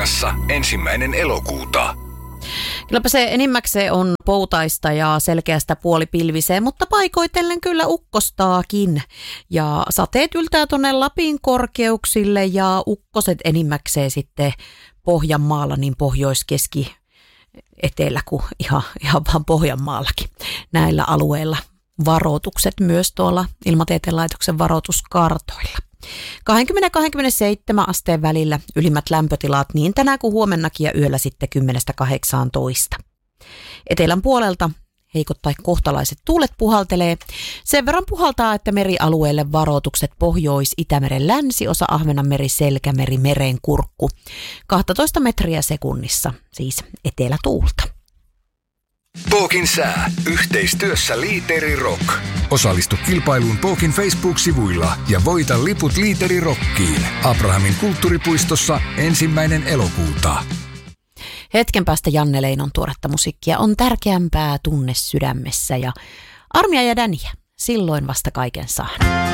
Savonlinnassa 1. elokuuta. Kylläpä se enimmäkseen on poutaista ja selkeästä puolipilviseen, mutta paikoitellen kyllä ukkostaakin. Ja sateet yltää tuonne Lapin korkeuksille ja ukkoset enimmäkseen sitten Pohjanmaalla, niin pohjois-keski etelä kuin ihan vaan Pohjanmaallakin. Näillä alueilla varoitukset myös tuolla Ilmatieteen laitoksen varoituskartoilla. 20-27 asteen välillä ylimmät lämpötilat niin tänään kuin huomennakin ja yöllä sitten 10-18. Etelän puolelta heikot tai kohtalaiset tuulet puhaltelee. Sen verran puhaltaa, että merialueelle varoitukset Pohjois-Itämeren länsiosa, Ahvenanmeri, Selkämeri, Merenkurkku. 12 metriä sekunnissa, siis etelätuulta. Pookin sää. Yhteistyössä Liiteri Rock. Osallistu kilpailuun Pookin Facebook-sivuilla ja voita liput Liiteri Rockiin. Abrahamin kulttuuripuistossa 1. elokuuta. Hetken päästä Janne Leinon tuoretta musiikkia on tärkeämpää tunne sydämessä ja Armia ja Däniä silloin vasta kaiken saa.